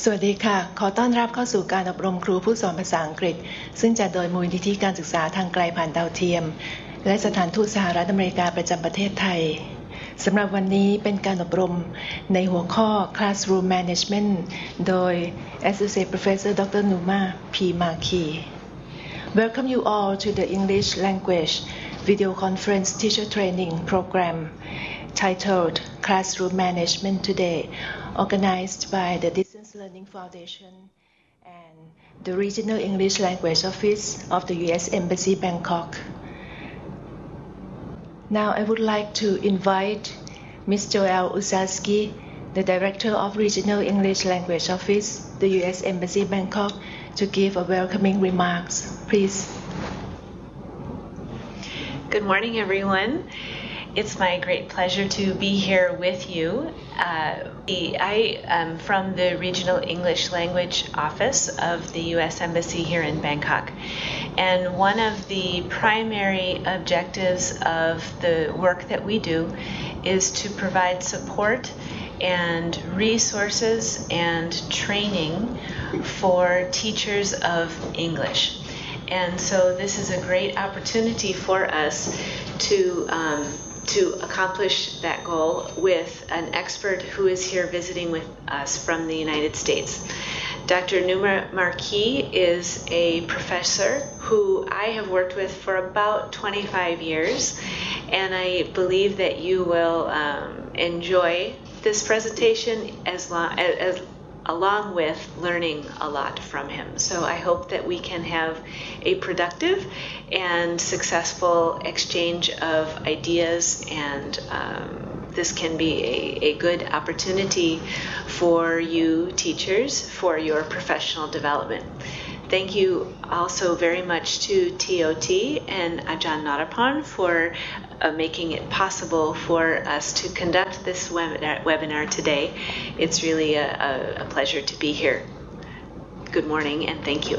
สวัสดีค่ะขอต้อนรับเข้าสู่การอบรมครูผู้สอนภาษาอังกฤษซึ่งจัดโดยมูลนิธิการศึกษาทางไกลผ่านดาวเทียมและสถานทูตสหรัฐอเมริกาประจำประเทศไทยสำหรับวันนี้เป็นการอบรมในหัวข้อ Classroom Management โดย Associate Professor Dr. Numa P. Markey. Welcome you all to the English Language Video Conference Teacher Training Program titled Classroom Management today, organized by the Distance Learning Foundation and the Regional English Language Office of the U.S. Embassy Bangkok. Now I would like to invite Ms. Joelle Uzaski, the Director of Regional English Language Office, the U.S. Embassy Bangkok, to give a welcoming remarks. Please. Good morning, everyone. It's my great pleasure to be here with you. I am from the Regional English Language Office of the U.S. Embassy here in Bangkok. And one of the primary objectives of the work that we do is to provide support and resources and training for teachers of English. And so this is a great opportunity for us to accomplish that goal with an expert who is here visiting with us from the United States. Dr. Numa Markey is a professor who I have worked with for about 25 years, and I believe that you will enjoy this presentation along with learning a lot from him. So I hope that we can have a productive and successful exchange of ideas, and this can be a good opportunity for you teachers for your professional development. Thank you also very much to TOT and Ajahn Narapan for making it possible for us to conduct this webinar today. It's really a pleasure to be here. Good morning and thank you.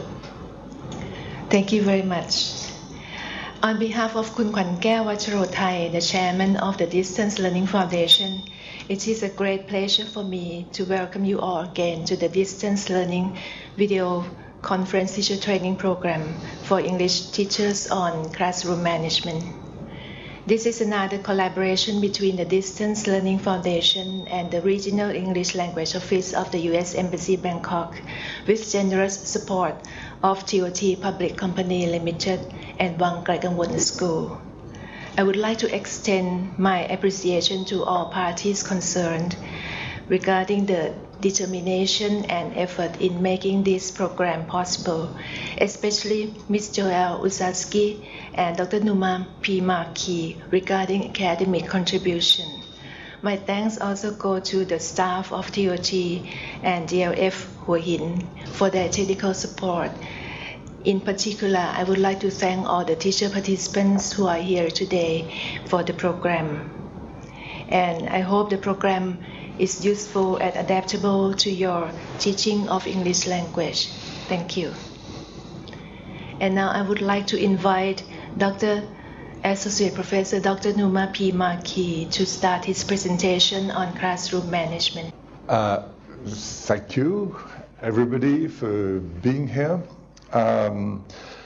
Thank you very much. On behalf of Kun Kwankaew Wacharothai, the Chairman of the Distance Learning Foundation, it is a great pleasure for me to welcome you all again to the Distance Learning Video Conference Teacher Training Program for English Teachers on Classroom Management. This is another collaboration between the Distance Learning Foundation and the Regional English Language Office of the U.S. Embassy Bangkok, with generous support of TOT Public Company Limited and Wang Kraikangwon School. I would like to extend my appreciation to all parties concerned regarding the determination and effort in making this program possible, especially Ms. Joelle Uzaski and Dr. Numa P. Markey regarding academic contribution. My thanks also go to the staff of TOT and DLF Hua Hin for their technical support. In particular, I would like to thank all the teacher participants who are here today for the program. And I hope the program is useful and adaptable to your teaching of English language. Thank you. And now I would like to invite Dr. Associate Professor Dr. Numa P. Markey to start his presentation on classroom management. Thank you, everybody, for being here. Can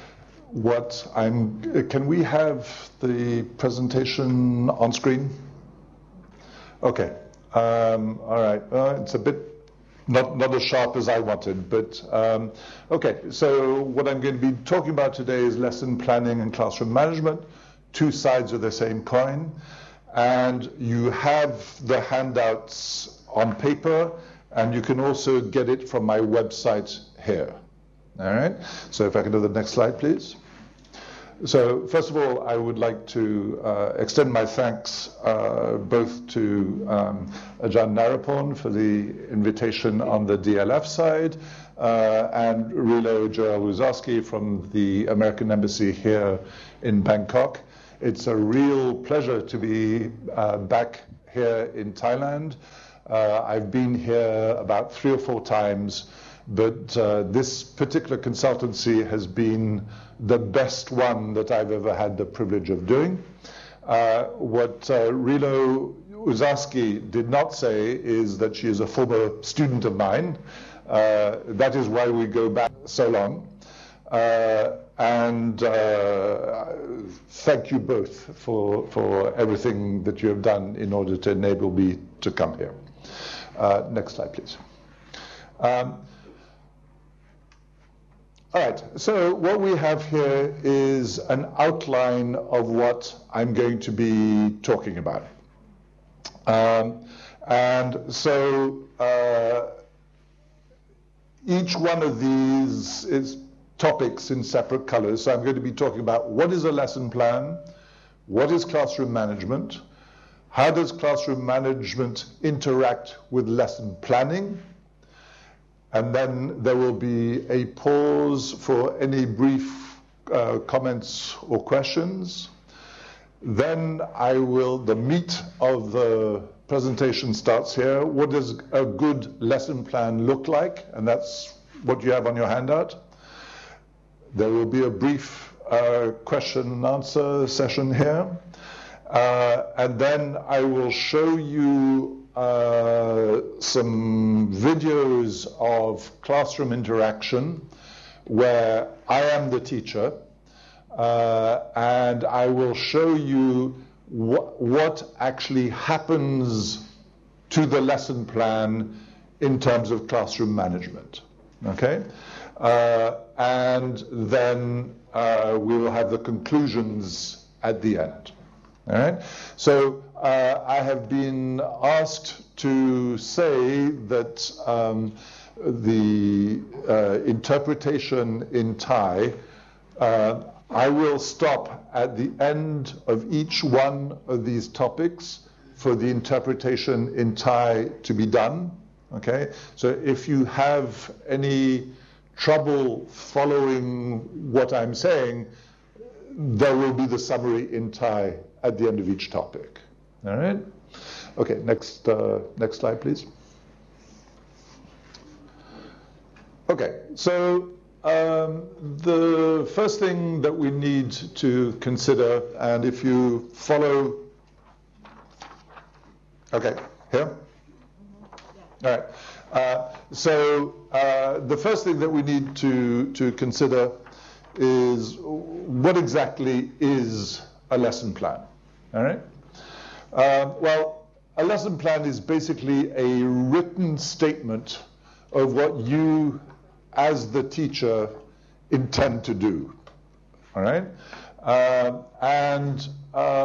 we have the presentation on screen? Okay. All right. It's a bit not as sharp as I wanted, but okay. So what I'm going to be talking about today is lesson planning and classroom management, two sides of the same coin. And you have the handouts on paper, and you can also get it from my website here. All right. So if I can do the next slide, please. So first of all, I would like to extend my thanks both to Ajahn Narapan for the invitation on the DLF side and Rilo Joelle Uzaski from the American Embassy here in Bangkok. It's a real pleasure to be back here in Thailand. I've been here about 3 or 4 times, but this particular consultancy has been the best one that I've ever had the privilege of doing. What Rilo Uzarski did not say is that she is a former student of mine. That is why we go back so long. And thank you both for everything that you have done in order to enable me to come here. Next slide, please. All right, so what we have here is an outline of what I'm going to be talking about. And so each one of these is topics in separate colors. So I'm going to be talking about what is a lesson plan, what is classroom management, how does classroom management interact with lesson planning, and then there will be a pause for any brief comments or questions. Then the meat of the presentation starts here. What does a good lesson plan look like? And that's what you have on your handout. There will be a brief question and answer session here. And then I will show you some videos of classroom interaction where I am the teacher, and I will show you what actually happens to the lesson plan in terms of classroom management. Okay? And then we will have the conclusions at the end. All right? So I have been asked to say that the interpretation in Thai, I will stop at the end of each one of these topics for the interpretation in Thai to be done. Okay? So if you have any trouble following what I'm saying, there will be the summary in Thai at the end of each topic. All right? Okay, next slide, please. Okay, so the first thing that we need to consider, and if you follow, okay, here? All right. So the first thing that we need to consider is what exactly is a lesson plan. All right? Well, a lesson plan is basically a written statement of what you, as the teacher, intend to do. All right? And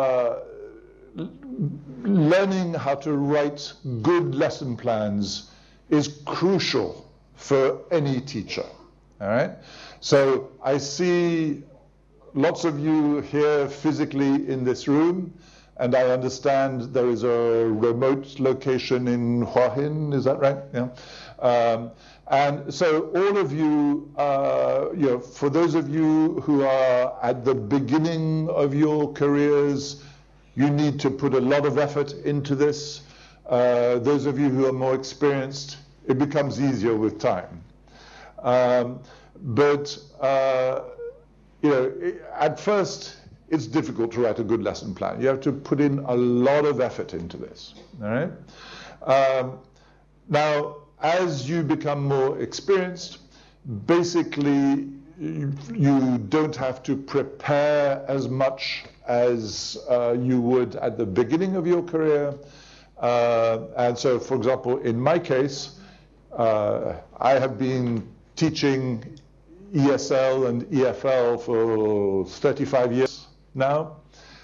learning how to write good lesson plans is crucial for any teacher. All right? So I see lots of you here physically in this room, and I understand there is a remote location in Hua Hin, is that right? Yeah. And so all of you, for those of you who are at the beginning of your careers, you need to put a lot of effort into this. Those of you who are more experienced, it becomes easier with time. But at first, it's difficult to write a good lesson plan. You have to put in a lot of effort into this. All right? Now, as you become more experienced, basically, you don't have to prepare as much as you would at the beginning of your career. And so, for example, in my case, I have been teaching ESL and EFL for 35 years now.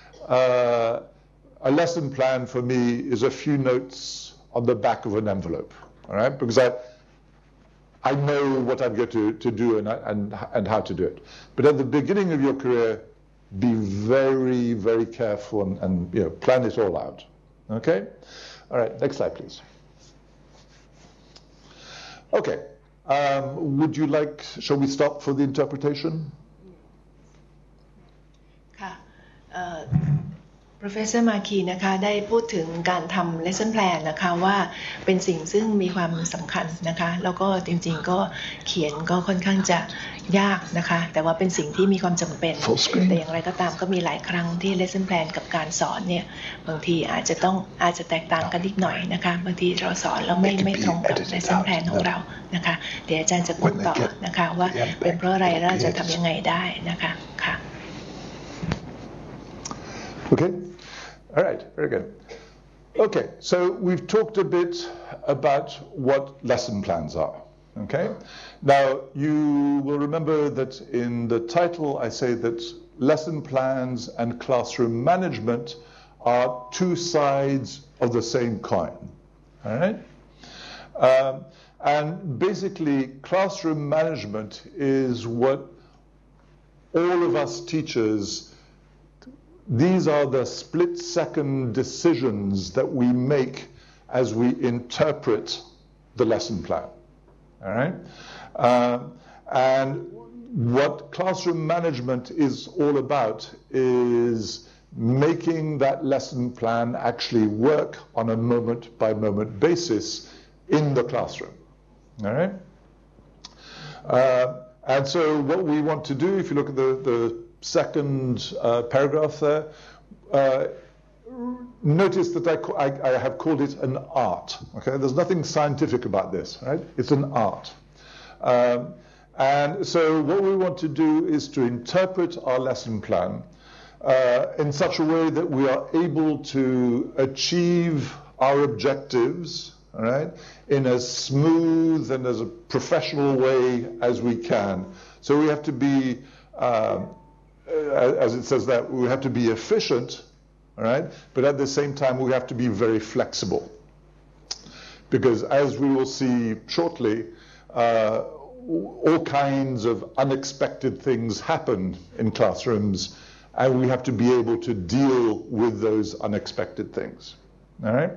A lesson plan for me is a few notes on the back of an envelope, all right? Because I know what I'm going to do and how to do it. But at the beginning of your career, be very, very careful and plan it all out, okay? All right, next slide, please. Okay, shall we stop for the interpretation? ค่ะ โปร Professor Maki นะคะได้พูดถึงการทำ lesson plan นะคะว่าเป็นสิ่งซึ่งมีความสำคัญนะคะแล้วก็จริงๆก็เขียนก็ค่อนข้างจะยากนะคะแต่ว่าเป็นสิ่งที่มีความจำเป็นแต่อย่างไรก็ตามก็มีหลายครั้งที่ lesson plan กับการสอนเนี่ยบางทีอาจจะแตกต่างกันนิดหน่อยนะคะบางทีเราสอนแล้วไม่ตรงกับ lesson plan ของเรานะคะเดี๋ยวอาจารย์จะพูดต่อนะคะว่าเป็นเพราะอะไรเราจะทำยังไงได้นะคะค่ะ Okay, all right, very good. Okay, so we've talked a bit about what lesson plans are. Okay, now you will remember that in the title I say that lesson plans and classroom management are two sides of the same coin. All right, and basically classroom management is what all of us teachers, these are the split-second decisions that we make as we interpret the lesson plan. All right? And what classroom management is all about is making that lesson plan actually work on a moment-by-moment basis in the classroom. All right? And so what we want to do, if you look at the second paragraph there, notice that I have called it an art. Okay, there's nothing scientific about this, right? It's an art. And so what we want to do is to interpret our lesson plan in such a way that we are able to achieve our objectives, all right, in as smooth and as a professional way as we can. So we have to be as it says that, we have to be efficient, all right? But at the same time, we have to be very flexible. Because as we will see shortly, all kinds of unexpected things happen in classrooms, and we have to be able to deal with those unexpected things, all right?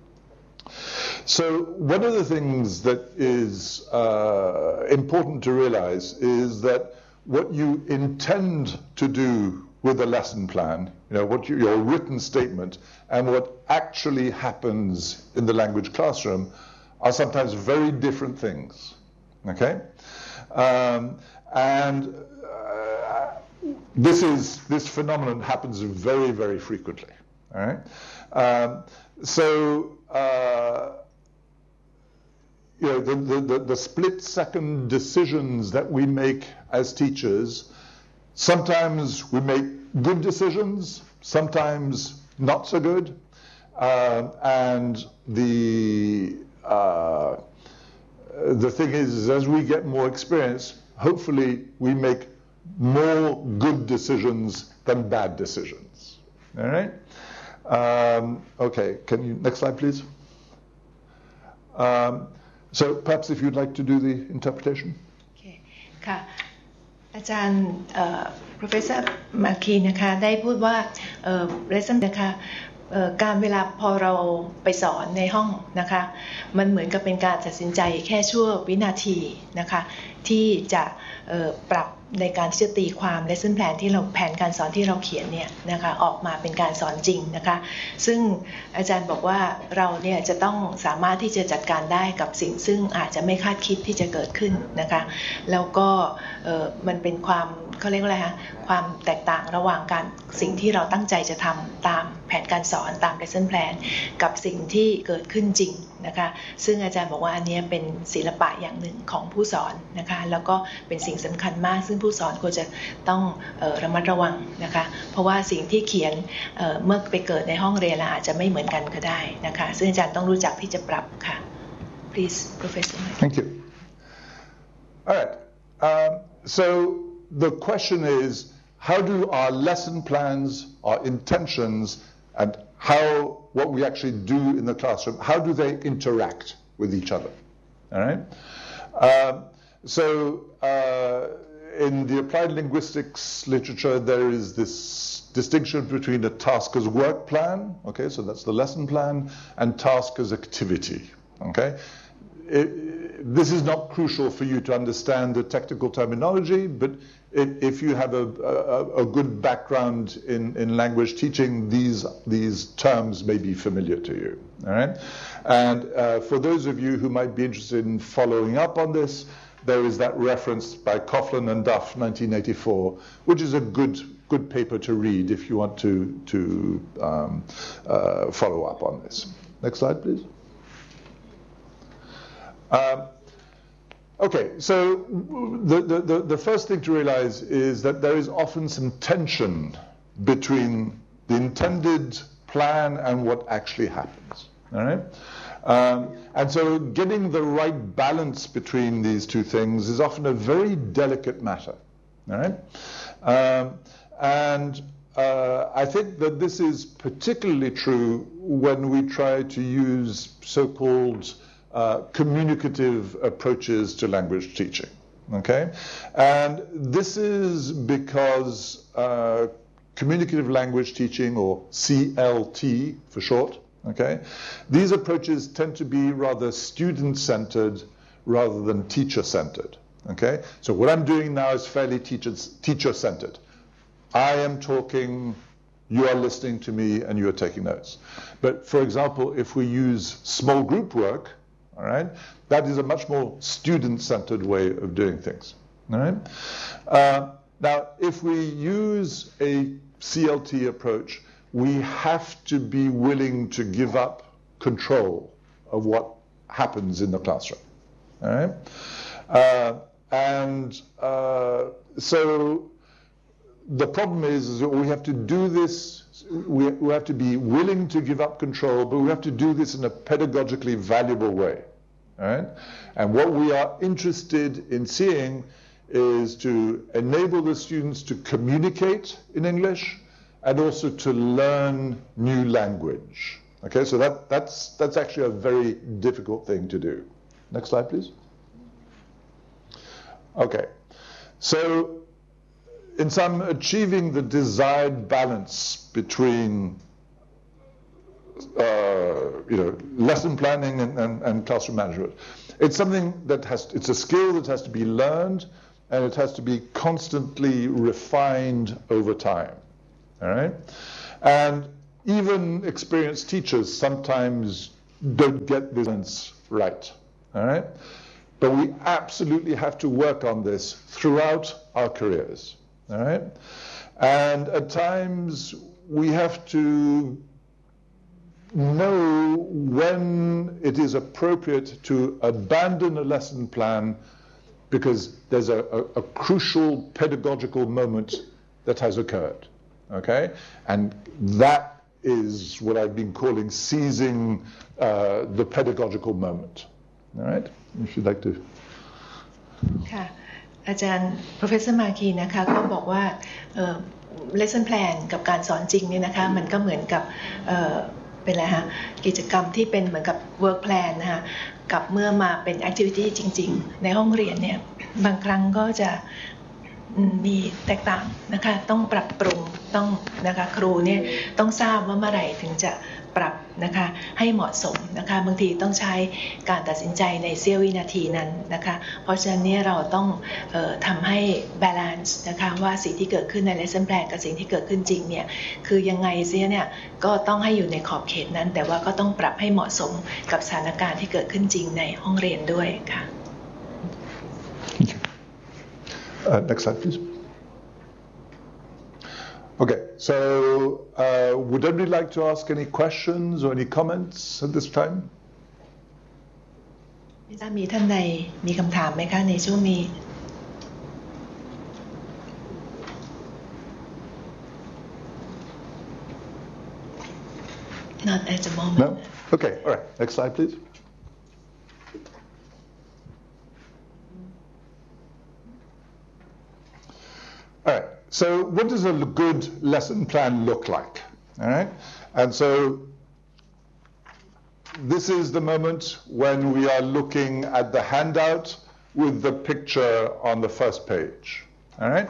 So one of the things that is important to realize is that what you intend to do with a lesson plan, you know, what your written statement, and what actually happens in the language classroom are sometimes very different things, okay? This phenomenon happens very, very frequently, all right? You know, the split-second decisions that we make as teachers, sometimes we make good decisions, sometimes not so good, and the thing is, as we get more experience, hopefully we make more good decisions than bad decisions. All right? Okay, next slide, please. So perhaps if you'd like to do the interpretation. Okay. ค่ะอาจารย์Professor Maki นะคะได้พูดว่า lesson นะคะการเวลาพอเราไปสอนในห้องนะคะมันเหมือนกับเป็นการตัดสินใจแค่ชั่ววินาทีนะคะที่จะปรับในการที่จะตีความ lesson plan ที่เราแผนการสอนที่เราเขียนเนี่ยนะคะออกมาเป็นการสอนจริงนะคะซึ่งอาจารย์บอกว่าเราเนี่ยจะต้องสามารถที่จะจัดการได้กับสิ่งซึ่งอาจจะไม่คาดคิดที่จะเกิดขึ้นนะคะแล้วก็มันเป็นความเขาเรียกว่าอะไรคะความแตกต่างระหว่างการสิ่งที่เราตั้งใจจะทำตามแผนการสอนตาม lesson plan กับสิ่งที่เกิดขึ้นจริงนะคะซึ่งอาจารย์บอกว่าอันนี้เป็นศิลปะอย่างหนึ่งของผู้สอนนะคะแล้วก็เป็นสิ่งสำคัญมากซึ่งผู้สอนควรจะต้องระมัดระวังนะคะเพราะว่าสิ่งที่เขียนเมื่อไปเกิดในห้องเรียนอาจจะไม่เหมือนกันก็ได้นะคะซึ่งอาจารย์ต้องรู้จักที่จะปรับค่ะ please Professor Thank you. All right. So the question is, how do our lesson plans, our intentions, and what we actually do in the classroom, how do they interact with each other? All right. In the applied linguistics literature, there is this distinction between a task as work plan, okay, so that's the lesson plan, and task as activity, okay? this is not crucial for you to understand the technical terminology, but if you have a good background in language teaching, these terms may be familiar to you. All right? And for those of you who might be interested in following up on this, there is that reference by Coughlin and Duff, 1984, which is a good paper to read if you want to follow up on this. Next slide, please. Okay, so the first thing to realize is that there is often some tension between the intended plan and what actually happens. All right? And so getting the right balance between these two things is often a very delicate matter. All right? I think that this is particularly true when we try to use so-called communicative approaches to language teaching. Okay? And this is because communicative language teaching, or CLT for short, okay, these approaches tend to be rather student-centered rather than teacher-centered. Okay? So what I'm doing now is fairly teacher-centered. I am talking, you are listening to me, and you are taking notes. But for example, if we use small group work, all right, that is a much more student-centered way of doing things. All right? Now, if we use a CLT approach, we have to be willing to give up control of what happens in the classroom. All right? So the problem is that we have to do this, we have to be willing to give up control, but we have to do this in a pedagogically valuable way. All right? And what we are interested in seeing is to enable the students to communicate in English and also to learn new language. Okay, so that's actually a very difficult thing to do. Next slide, please. Okay, so in sum, achieving the desired balance between lesson planning and classroom management. It's something that it's a skill that has to be learned, and it has to be constantly refined over time. All right? And even experienced teachers sometimes don't get this balance right. All right? But we absolutely have to work on this throughout our careers. All right? And at times we have to know when it is appropriate to abandon a lesson plan because there's a crucial pedagogical moment that has occurred. Okay? And that is what I've been calling seizing the pedagogical moment. All right? If you'd like to. ค่ะ อาจารย์ Professor Markey นะคะก็บอกว่าlesson plan กับการสอนจริงเนี่ยนะคะมันก็เหมือนกับเป็นอะไรฮะกิจกรรมที่เป็นเหมือนกับ work plan นะคะกับเมื่อมาเป็น activity จริงๆในห้องเรียนเนี่ยบางครั้งก็จะมีแตกต่างนะคะต้องปรับปรุงต้องนะคะครูเนี่ยต้องทราบว่าเมื่อไหร่ถึงจะปรับนะคะให้เหมาะสมนะคะบางทีต้องใช้การตัดสินใจในเสี้ยววินาทีนั้นนะคะเพราะฉะนั้นเนี่ยเราต้องทำให้ balance นะคะว่าสิ่งที่เกิดขึ้นใน lesson plan กับสิ่งที่เกิดขึ้นจริงเนี่ยคือยังไงเสียเนี่ยก็ต้องให้อยู่ในขอบเขตนั้นแต่ว่าก็ต้องปรับให้เหมาะสมกับสถานการณ์ที่เกิดขึ้นจริงในห้องเรียนด้วยค่ะ Next slide, please. Okay, so would anybody like to ask any questions or any comments at this time? ไม่ทราบมีท่านใดมีคำถามไหมคะในช่วงนี้ Not at the moment. No? Okay, all right. Next slide, please. All right, so what does a good lesson plan look like? All right, and so this is the moment when we are looking at the handout with the picture on the first page. All right,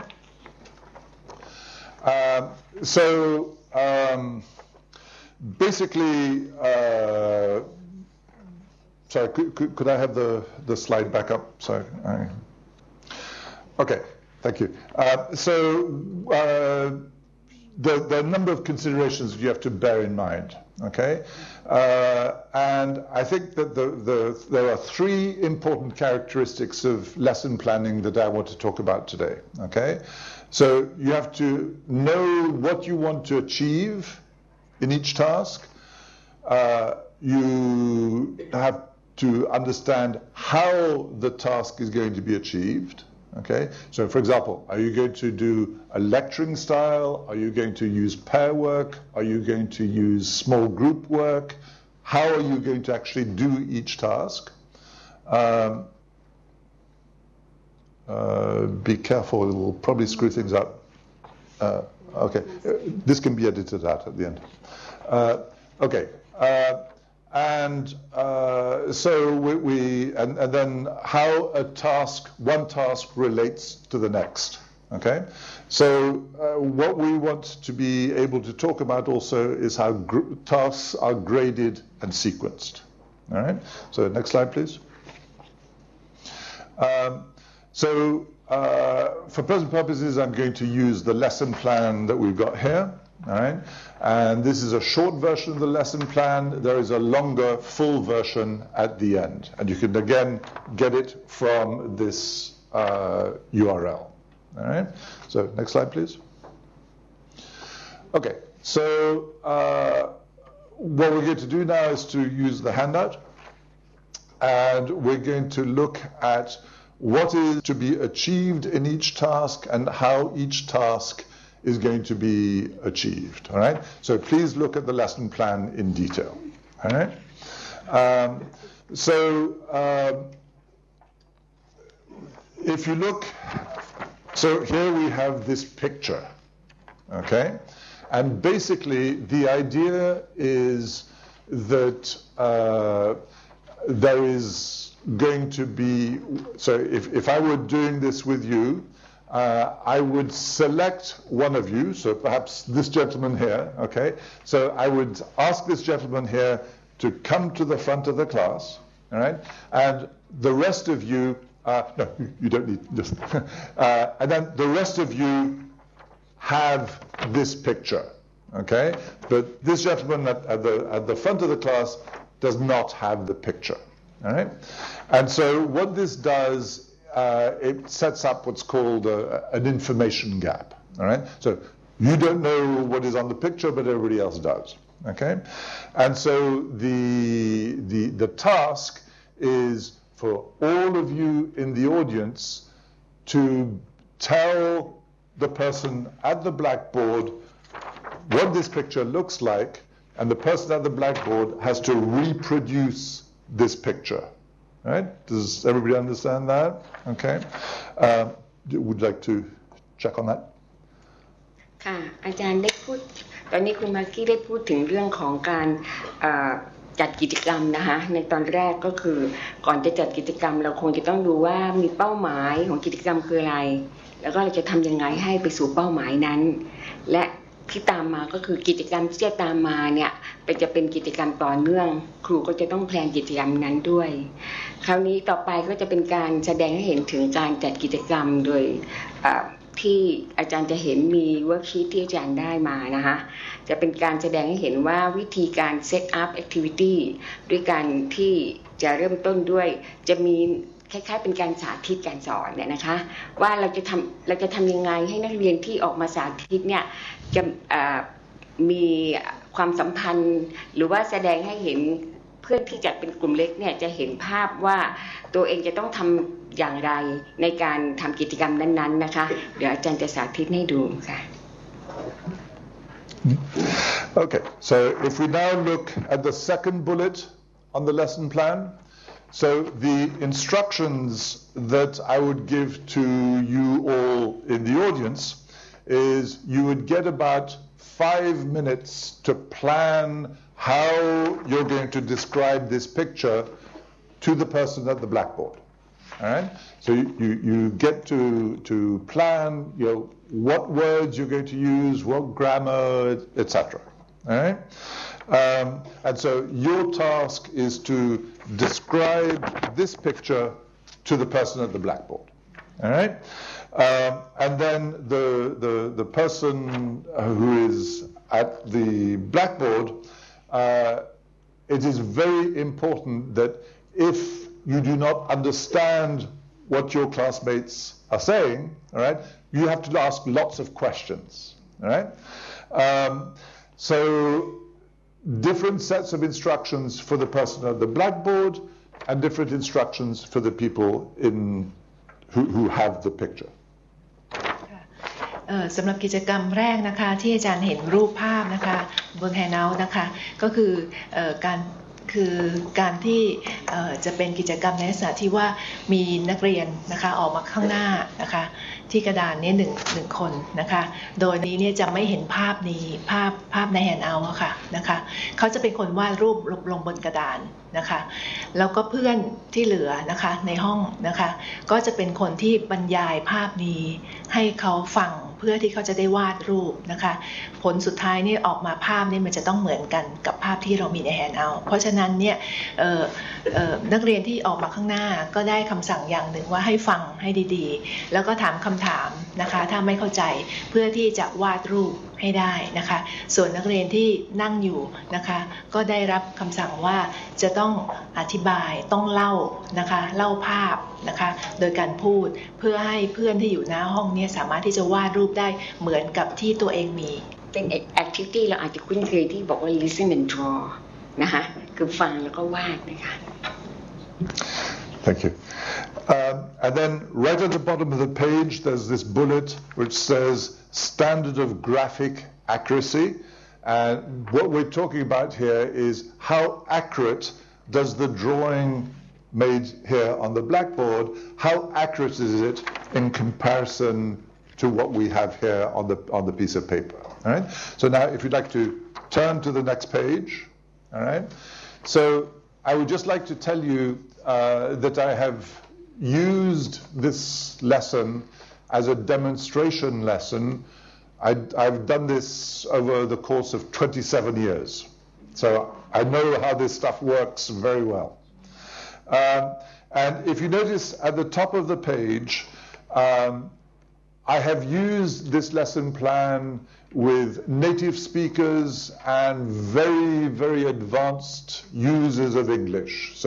basically sorry, could I have the slide back up? Sorry. Okay, thank you. There are a number of considerations that you have to bear in mind, okay? And I think that there are three important characteristics of lesson planning that I want to talk about today, okay? So you have to know what you want to achieve in each task. You have to understand how the task is going to be achieved. Okay, so for example, are you going to do a lecturing style? Are you going to use pair work? Are you going to use small group work? How are you going to actually do each task? Be careful, it will probably screw things up. Okay, this can be edited out at the end. Okay. And then how one task relates to the next, okay? So what we want to be able to talk about also is how tasks are graded and sequenced, all right? So next slide, please. For present purposes, I'm going to use the lesson plan that we've got here, all right? And this is a short version of the lesson plan. There is a longer, full version at the end. And you can, again, get it from this URL. All right? So next slide, please. OK, so what we're going to do now is to use the handout. And we're going to look at what is to be achieved in each task and how each task is going to be achieved, all right? So please look at the lesson plan in detail, all right? If you look, so here we have this picture, okay? And basically the idea is that there is going to be, so if I were doing this with you, I would select one of you, so perhaps this gentleman here, okay? So I would ask this gentleman here to come to the front of the class, all right? And the rest of you, no, you don't need this. And then the rest of you have this picture, okay? But this gentleman at the front of the class does not have the picture, all right? And so what this does, it sets up what's called an information gap, all right? So you don't know what is on the picture, but everybody else does, okay? And so the task is for all of you in the audience to tell the person at the blackboard what this picture looks like, and the person at the blackboard has to reproduce this picture. Right? Does everybody understand that? Okay. Would you like to check on that? ค่ะอาจารย์ได้พูดตอนนี้คุณมากกี้ได้พูดถึงเรื่องของการจัดกิจกรรมนะคะในตอนแรกก็คือก่อนจะจัดกิจกรรมเราคงจะต้องดูว่ามีเป้าหมายของกิจกรรมคืออะไรแล้วก็เราจะทำยังไงให้ไปสู่เป้าหมายนั้นและที่ตามมาก็คือกิจกรรมที่จะตามมาเนี่ยจะเป็นกิจกรรมต่อเนื่องครูก็จะต้องแพลนกิจกรรมนั้นด้วยคราวนี้ต่อไปก็จะเป็นการแสดงให้เห็นถึงการจัดกิจกรรมโดยที่อาจารย์จะเห็นมีเวิร์กชีทที่อาจารย์ได้มานะคะจะเป็นการแสดงให้เห็นว่าวิธีการ set up activity ด้วยการที่จะเริ่มต้นด้วยจะมีคล้ายๆเป็นการสาธิตการสอนเนี่ยนะคะว่าเราจะทำยังไงให้นักเรียนที่ออกมาสาธิตเนี่ยจะมีความสัมพันธ์หรือว่าแสดงให้เห็นเพื่อนที่จัดเป็นกลุ่มเล็กเนี่ยจะเห็นภาพว่าตัวเองจะต้องทำอย่างไรในการทำกิจกรรมนั้นๆนะคะเดี๋ยวอาจารย์จะสาธิตให้ดูค่ะ Okay, so if we now look at the second bullet on the lesson plan, so the instructions that I would give to you all in the audience is you would get about 5 minutes to plan how you're going to describe this picture to the person at the blackboard. All right? So you get to plan, what words you're going to use, what grammar, etc. All right? And so your task is to describe this picture to the person at the blackboard. All right? And then the person who is at the blackboard, it is very important that if you do not understand what your classmates are saying, all right, you have to ask lots of questions. All right? So different sets of instructions for the person at the blackboard and different instructions for the people who have the picture. สำหรับกิจกรรมแรกนะคะที่อาจารย์เห็นรูปภาพนะคะบนแฮนด์เอาท์นะคะก็คือการที่จะเป็นกิจกรรมในลักษณะที่ว่ามีนักเรียนนะคะออกมาข้างหน้านะคะที่กระดานนี้หนึ่งคนนะคะโดยนี้เนี่ยจะไม่เห็นภาพนี้ภาพในแฮนด์เอาท์ค่ะนะคะเขาจะเป็นคนวาดรูปลงบนกระดานนะคะแล้วก็เพื่อนที่เหลือนะคะในห้องนะคะก็จะเป็นคนที่บรรยายภาพนี้ให้เขาฟังเพื่อที่เขาจะได้วาดรูปนะคะผลสุดท้ายนี่ออกมาภาพนี่มันจะต้องเหมือนกันกับภาพที่เรามีในแฮนด์เอาท์เพราะฉะนั้นเนี่ยนักเรียนที่ออกมาข้างหน้าก็ได้คำสั่งอย่างหนึ่งว่าให้ฟังให้ดีๆแล้วก็ถามคำถามนะคะถ้าไม่เข้าใจเพื่อที่จะวาดรูปให้ได้นะคะส่วนนักเรียนที่นั่งอยู่นะคะก็ได้รับคำสั่งว่าจะต้องอธิบายต้องเล่านะคะเล่าภาพนะคะโดยการพูดเพื่อให้เพื่อนที่อยู่หน้าห้องนี้สามารถที่จะวาดรูปได้เหมือนกับที่ตัวเองมีเป็น activity เราอาจจะคุ้นเคยที่บอกว่า listen and draw นะคะคือฟังแล้วก็วาดนะคะ Thank you. And then right at the bottom of the page, there's this bullet which says standard of graphic accuracy. And what we're talking about here is how accurate does the drawing made here on the blackboard, how accurate is it in comparison to what we have here on the piece of paper. All right? So now if you'd like to turn to the next page, all right? So I would just like to tell you that I have used this lesson as a demonstration lesson. I've done this over the course of 27 years. So I know how this stuff works very well. And if you notice at the top of the page, I have used this lesson plan with native speakers and very, very advanced users of English.